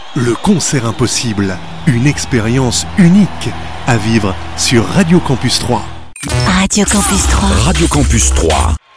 Le concert impossible, une expérience unique à vivre sur Radio Campus 3. Radio Campus 3. Radio Campus 3.